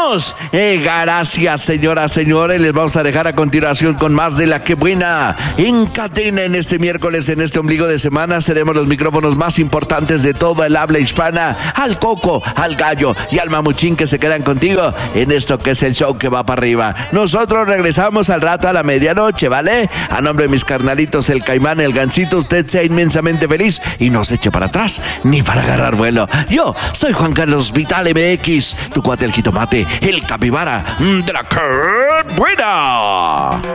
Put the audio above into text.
¡Vámonos! Gracias, señoras, señores. Les vamos a dejar a continuación con más de La Que Buena. En cadena en este miércoles, en este ombligo de semana, seremos los micrófonos más importantes de toda el habla hispana. Al Coco, al Gallo y al Mamuchín que se quedan contigo en esto que es el show que va para arriba. Nosotros regresamos al rato a la medianoche, ¿vale? A nombre de mis carnalitos, el Caimán, el Gancito, usted sea inmensamente feliz y no se eche para atrás ni para agarrar vuelo. Yo soy Juan Carlos Vital MX, tu cuate el jitomate, el capibara de La Que Buena.